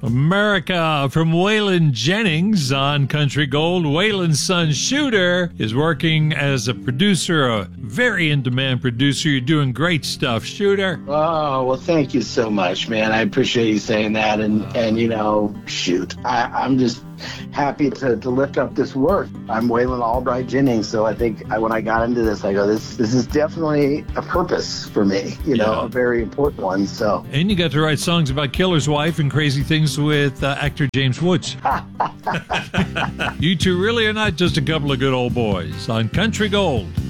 America from Waylon Jennings on Country Gold. Waylon's son, Shooter, is working as a producer, a very in-demand producer. You're doing great stuff, Shooter. Oh, well, thank you so much, man. I appreciate you saying that. And you know, shoot, I'm just happy to lift up this work. I'm Waylon Albright Jennings, so I think when I got into this, I go, this is definitely a purpose for me, you know, a very important one. So. And you got to write songs about Killer's Wife and crazy things with actor James Woods. You two really are not just a couple of good old boys on Country Gold.